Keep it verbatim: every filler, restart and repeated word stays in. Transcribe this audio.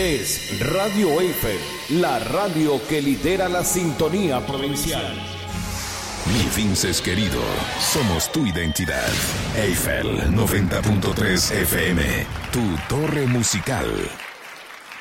es Radio Eiffel, la radio que lidera la sintonía provincial. Mi Vinces querido, somos tu identidad. Eiffel noventa punto tres F M, tu torre musical.